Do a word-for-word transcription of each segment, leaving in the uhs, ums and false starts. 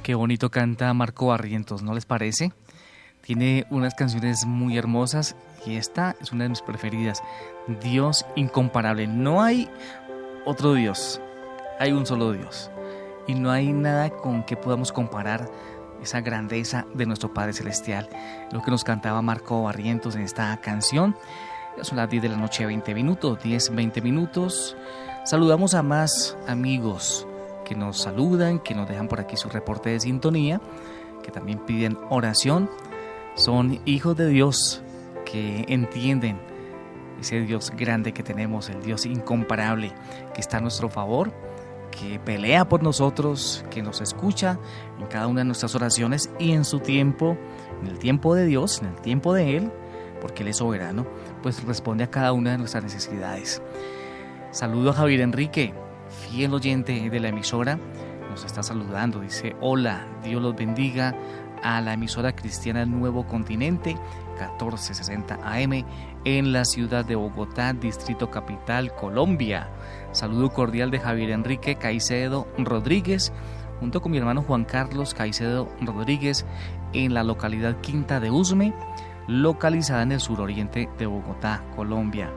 Qué bonito canta Marco Barrientos, ¿no les parece? Tiene unas canciones muy hermosas y esta es una de mis preferidas. Dios incomparable. No hay otro Dios, hay un solo Dios. Y no hay nada con que podamos comparar esa grandeza de nuestro Padre Celestial. Lo que nos cantaba Marco Barrientos en esta canción. Ya son las diez de la noche, veinte minutos, diez, veinte minutos. Saludamos a más amigos que nos saludan, que nos dejan por aquí su reporte de sintonía, que también piden oración. Son hijos de Dios que entienden ese Dios grande que tenemos, el Dios incomparable que está a nuestro favor, que pelea por nosotros, que nos escucha en cada una de nuestras oraciones y en su tiempo, en el tiempo de Dios, en el tiempo de Él, porque Él es soberano, pues responde a cada una de nuestras necesidades. Saludo a Javier Enrique, fiel oyente de la emisora, nos está saludando, dice: hola, Dios los bendiga a la emisora cristiana El Nuevo Continente, catorce sesenta A M, en la ciudad de Bogotá, Distrito Capital, Colombia. Saludo cordial de Javier Enrique Caicedo Rodríguez, junto con mi hermano Juan Carlos Caicedo Rodríguez, en la localidad Quinta de Usme, localizada en el suroriente de Bogotá, Colombia.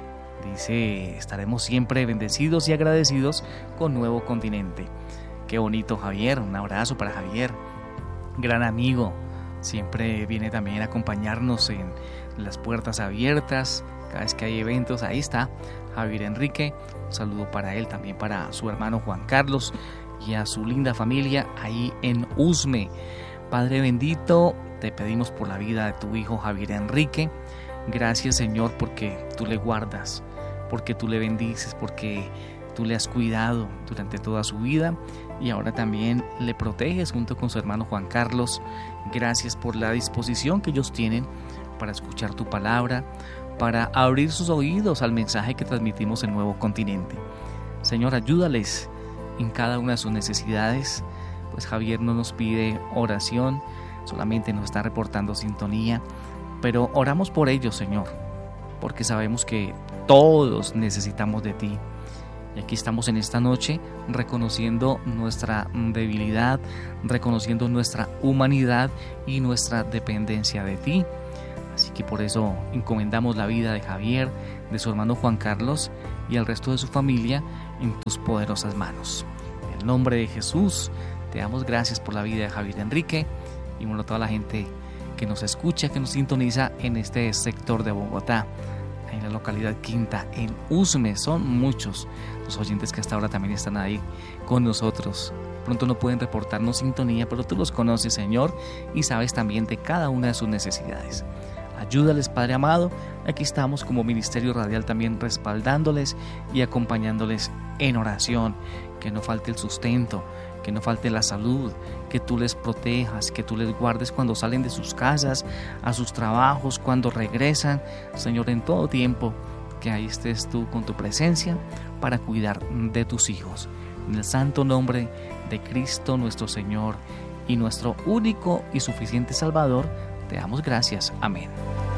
Dice: estaremos siempre bendecidos y agradecidos con Nuevo Continente. Qué bonito, Javier, un abrazo para Javier, gran amigo, siempre viene también a acompañarnos en las puertas abiertas, cada vez que hay eventos, ahí está Javier Enrique. Un saludo para él, también para su hermano Juan Carlos y a su linda familia ahí en Usme. Padre bendito, te pedimos por la vida de tu hijo Javier Enrique. Gracias, Señor, porque tú le guardas, porque tú le bendices, porque tú le has cuidado durante toda su vida y ahora también le proteges junto con su hermano Juan Carlos. Gracias por la disposición que ellos tienen para escuchar tu palabra, para abrir sus oídos al mensaje que transmitimos en Nuevo Continente. Señor, ayúdales en cada una de sus necesidades, pues Javier no nos pide oración, solamente nos está reportando sintonía, pero oramos por ellos, Señor, porque sabemos que todos necesitamos de ti. Y aquí estamos en esta noche reconociendo nuestra debilidad, reconociendo nuestra humanidad y nuestra dependencia de ti. Así que por eso encomendamos la vida de Javier, de su hermano Juan Carlos y el resto de su familia en tus poderosas manos. En el nombre de Jesús, te damos gracias por la vida de Javier Enrique y bueno, toda la gente que nos escucha, que nos sintoniza en este sector de Bogotá, en la localidad Quinta, en Usme. Son muchos los oyentes que hasta ahora también están ahí con nosotros. Pronto no pueden reportarnos sintonía, pero tú los conoces, Señor, y sabes también de cada una de sus necesidades. Ayúdales, Padre amado. Aquí estamos como Ministerio Radial también respaldándoles y acompañándoles en oración. Que no falte el sustento, que no falte la salud, que tú les protejas, que tú les guardes cuando salen de sus casas, a sus trabajos, cuando regresan. Señor, en todo tiempo, que ahí estés tú con tu presencia para cuidar de tus hijos. En el santo nombre de Cristo nuestro Señor y nuestro único y suficiente Salvador, te damos gracias. Amén.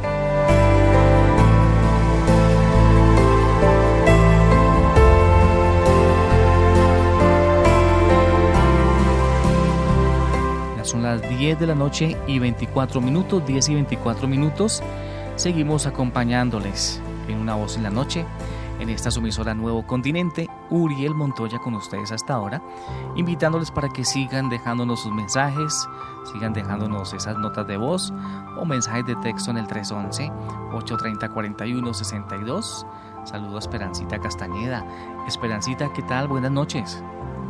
Son las diez de la noche y veinticuatro minutos, diez y veinticuatro minutos. Seguimos acompañándoles en Una Voz en la Noche, en esta su emisora Nuevo Continente. Uriel Montoya con ustedes hasta ahora, invitándoles para que sigan dejándonos sus mensajes, sigan dejándonos esas notas de voz o mensajes de texto en el tres once, ocho treinta, cuarenta y uno, sesenta y dos. Saludo a Esperancita Castañeda. Esperancita, ¿qué tal? Buenas noches.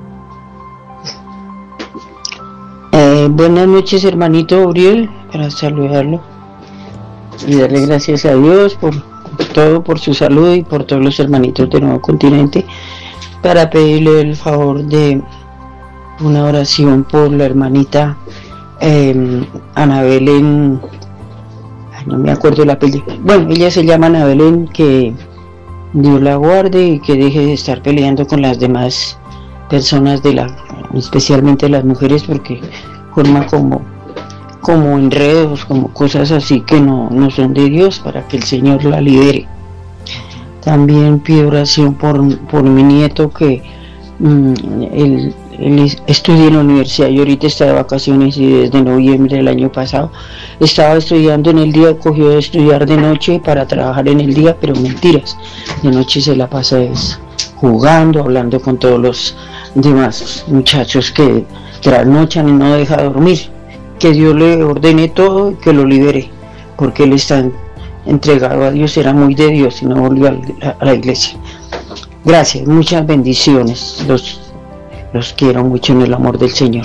Eh, buenas noches, hermanito Uriel, para saludarlo y darle gracias a Dios por, por todo, por su salud y por todos los hermanitos de Nuevo Continente, para pedirle el favor de una oración por la hermanita eh, Ana Belén. Ay, no me acuerdo el apellido. Bueno, ella se llama Ana Belén, que Dios la guarde y que deje de estar peleando con las demás personas, de la, especialmente las mujeres, porque forma como, como enredos, como cosas así que no, no son de Dios, para que el Señor la libere. También pido oración por, por mi nieto, que mmm, él él estudia en la universidad y ahorita está de vacaciones y desde noviembre del año pasado estaba estudiando en el día, cogió de estudiar de noche para trabajar en el día, pero mentiras, de noche se la pasa es, jugando, hablando con todos los demás muchachos que trasnochan y no deja dormir. Que Dios le ordene todo y que lo libere, porque él está entregado a Dios, era muy de Dios y no volvió a la, a la iglesia. Gracias, muchas bendiciones, los, los quiero mucho en el amor del Señor.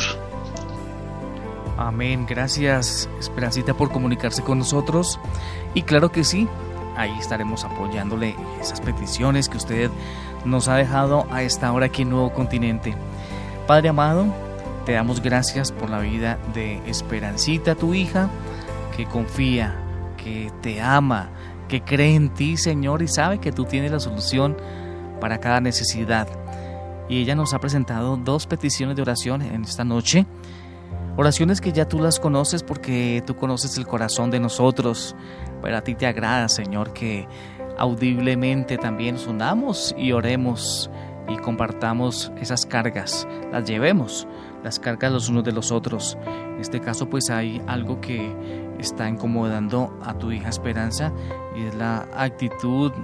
Amén, gracias Esperancita por comunicarse con nosotros, y claro que sí, ahí estaremos apoyándole esas peticiones que usted nos ha dejado a esta hora aquí en Nuevo Continente. Padre amado, te damos gracias por la vida de Esperancita, tu hija, que confía, que te ama, que cree en ti, Señor, y sabe que tú tienes la solución para cada necesidad. Y ella nos ha presentado dos peticiones de oración en esta noche, oraciones que ya tú las conoces porque tú conoces el corazón de nosotros, pero a ti te agrada, Señor, que audiblemente también nos unamos y oremos y compartamos esas cargas, las llevemos, las cargas los unos de los otros. En este caso pues hay algo que está incomodando a tu hija Esperanza, y es la actitud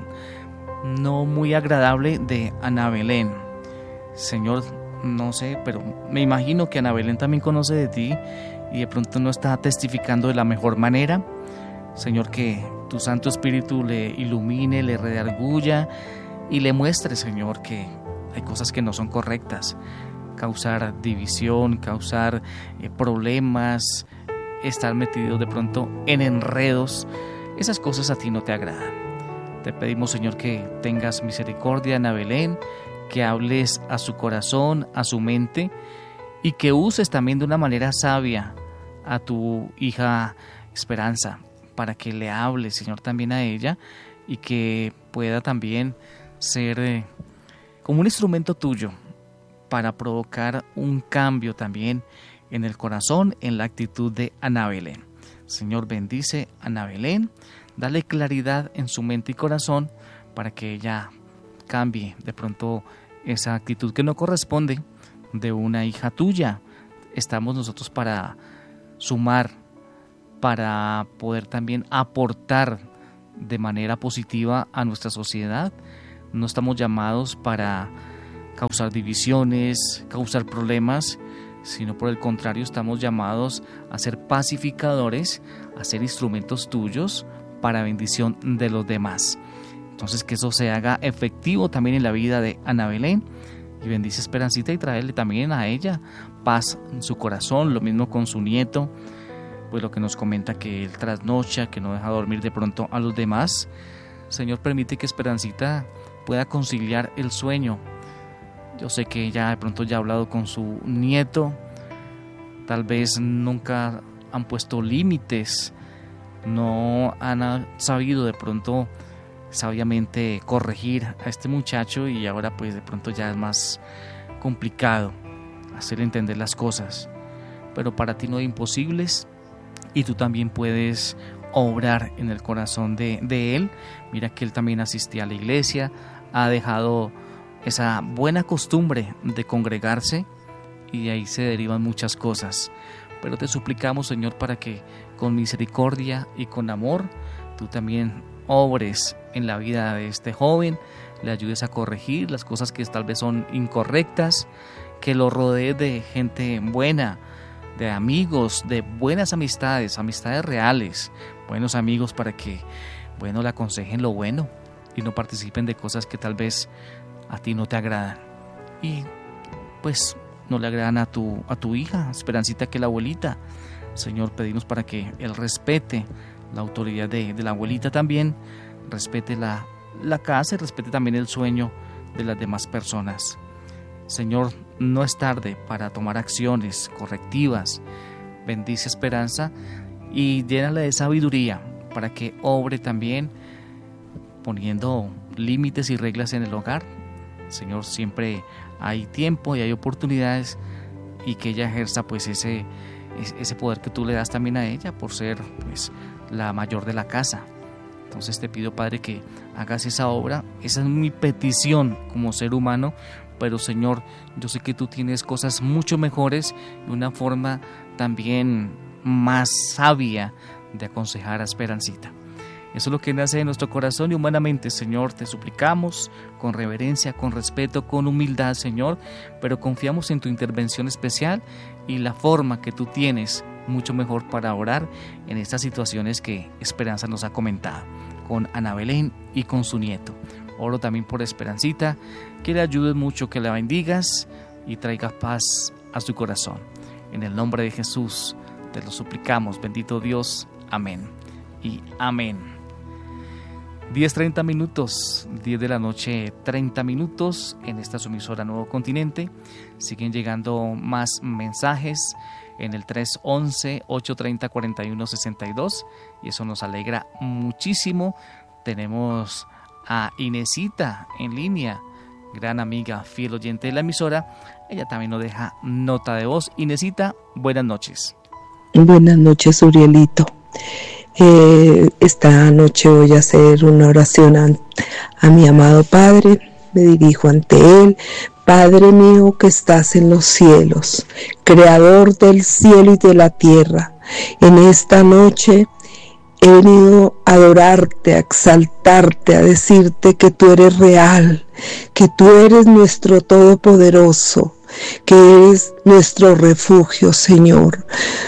no muy agradable de Ana Belén. Señor, no sé, pero me imagino que Ana Belén también conoce de ti y de pronto no está testificando de la mejor manera. Señor, que tu Santo Espíritu le ilumine, le redarguya y le muestre, Señor, que hay cosas que no son correctas. Causar división, causar eh, problemas, estar metidos de pronto en enredos, esas cosas a ti no te agradan. Te pedimos, Señor, que tengas misericordia en Ana Belén, que hables a su corazón, a su mente, y que uses también de una manera sabia a tu hija Esperanza, para que le hables, Señor, también a ella, y que pueda también ser eh, como un instrumento tuyo para provocar un cambio también en el corazón, en la actitud de Ana Belén. Señor, bendice a Ana Belén, dale claridad en su mente y corazón para que ella cambie de pronto esa actitud que no corresponde de una hija tuya. Estamos nosotros para sumar, para poder también aportar de manera positiva a nuestra sociedad. No estamos llamados para causar divisiones, causar problemas, sino por el contrario estamos llamados a ser pacificadores, a ser instrumentos tuyos para bendición de los demás. Entonces que eso se haga efectivo también en la vida de Ana Belén, y bendice Esperancita y traerle también a ella paz en su corazón, lo mismo con su nieto, pues lo que nos comenta que él trasnocha, que no deja dormir de pronto a los demás. Señor, permite que Esperancita pueda conciliar el sueño. Yo sé que ella de pronto ya ha hablado con su nieto, tal vez nunca han puesto límites, no han sabido de pronto sabiamente corregir a este muchacho, y ahora pues de pronto ya es más complicado hacer entender las cosas, pero para ti no hay imposibles y tú también puedes obrar en el corazón de, de él. Mira que él también asistía a la iglesia, ha dejado esa buena costumbre de congregarse y de ahí se derivan muchas cosas, pero te suplicamos, Señor, para que con misericordia y con amor tú también obres en la vida de este joven, le ayudes a corregir las cosas que tal vez son incorrectas, que lo rodees de gente buena, de amigos, de buenas amistades, amistades reales, buenos amigos, para que, bueno, le aconsejen lo bueno y no participen de cosas que tal vez a ti no te agradan y pues no le agradan a tu, a tu hija Esperancita, que es la abuelita. Señor, pedimos para que él respete la autoridad de, de la abuelita también, respete la, la casa y respete también el sueño de las demás personas. Señor, no es tarde para tomar acciones correctivas. Bendice Esperanza y llénala de sabiduría para que obre también poniendo límites y reglas en el hogar. Señor, siempre hay tiempo y hay oportunidades, y que ella ejerza pues ese, ese poder que tú le das también a ella por ser pues la mayor de la casa. Entonces te pido, Padre, que hagas esa obra. Esa es mi petición como ser humano, pero Señor, yo sé que tú tienes cosas mucho mejores y una forma también más sabia de aconsejar a Esperancita. Eso es lo que nace de nuestro corazón y humanamente, Señor, te suplicamos con reverencia, con respeto, con humildad, Señor, pero confiamos en tu intervención especial y la forma que tú tienes mucho mejor para orar en estas situaciones que Esperanza nos ha comentado, con Ana Belén y con su nieto. Oro también por Esperancita, que le ayudes mucho, que la bendigas y traigas paz a su corazón. En el nombre de Jesús te lo suplicamos, bendito Dios, amén y amén. diez treinta minutos, diez de la noche, treinta minutos en esta su emisora Nuevo Continente. Siguen llegando más mensajes en el tres once, ocho treinta, cuarenta y uno sesenta y dos y eso nos alegra muchísimo. Tenemos a Inesita en línea, gran amiga, fiel oyente de la emisora. Ella también nos deja nota de voz. Inesita, buenas noches. Buenas noches, Urielito. Eh, esta noche voy a hacer una oración a, a mi amado Padre. Me dirijo ante Él. Padre mío que estás en los cielos, Creador del cielo y de la tierra, en esta noche he venido a adorarte, a exaltarte, a decirte que tú eres real, que tú eres nuestro Todopoderoso, que eres nuestro refugio, Señor.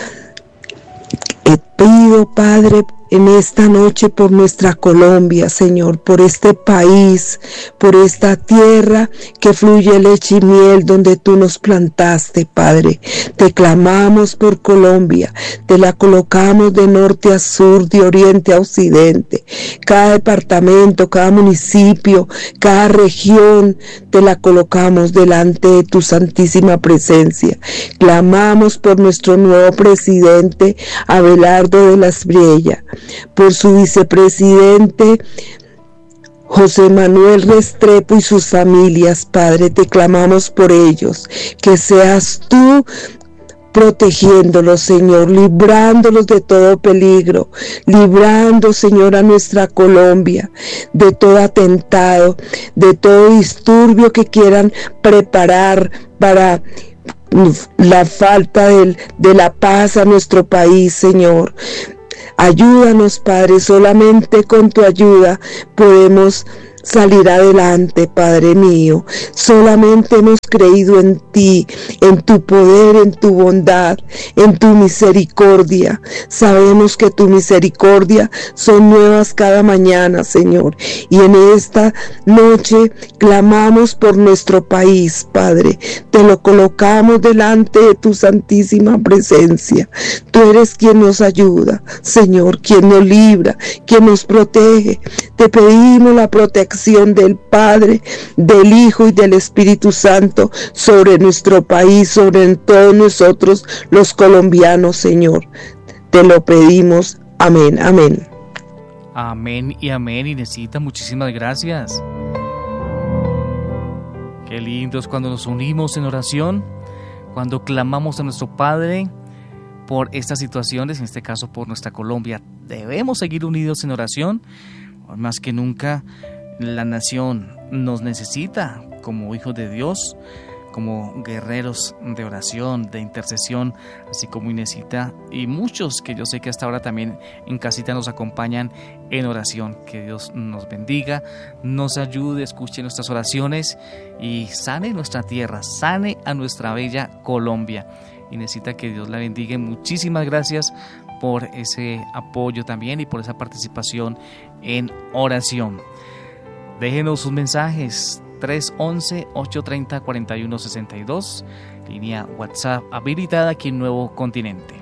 Te pido, Padre, en esta noche por nuestra Colombia, Señor, por este país, por esta tierra que fluye leche y miel donde tú nos plantaste, Padre. Te clamamos por Colombia, te la colocamos de norte a sur, de oriente a occidente. Cada departamento, cada municipio, cada región, te la colocamos delante de tu santísima presencia. Clamamos por nuestro nuevo presidente, Abelardo de la Espriella, por su vicepresidente José Manuel Restrepo y sus familias, Padre, te clamamos por ellos, que seas tú protegiéndolos, Señor, librándolos de todo peligro, librando, Señor, a nuestra Colombia de todo atentado, de todo disturbio que quieran preparar para la falta de, de la paz a nuestro país, Señor. Ayúdanos, Padre, solamente con tu ayuda podemos salir adelante, Padre mío. Solamente hemos creído en ti, en tu poder, en tu bondad, en tu misericordia. Sabemos que tu misericordia son nuevas cada mañana, Señor. Y en esta noche clamamos por nuestro país, Padre. Te lo colocamos delante de tu santísima presencia. Tú eres quien nos ayuda, Señor, quien nos libra, quien nos protege. Te pedimos la protección del Padre, del Hijo y del Espíritu Santo sobre nuestro país, sobre todos nosotros los colombianos, Señor. Te lo pedimos. Amén, amén. Amén y amén. Inesita, muchísimas gracias. Qué lindo es cuando nos unimos en oración, cuando clamamos a nuestro Padre por estas situaciones, en este caso por nuestra Colombia. Debemos seguir unidos en oración, más que nunca. La nación nos necesita como hijos de Dios, como guerreros de oración, de intercesión, así como Inesita y muchos que yo sé que hasta ahora también en casita nos acompañan en oración. Que Dios nos bendiga, nos ayude, escuche nuestras oraciones y sane nuestra tierra, sane a nuestra bella Colombia. Inesita, que Dios la bendiga. Muchísimas gracias por ese apoyo también y por esa participación en oración. Déjenos sus mensajes, tres once, ocho treinta, cuarenta y uno sesenta y dos, línea WhatsApp habilitada aquí en Nuevo Continente.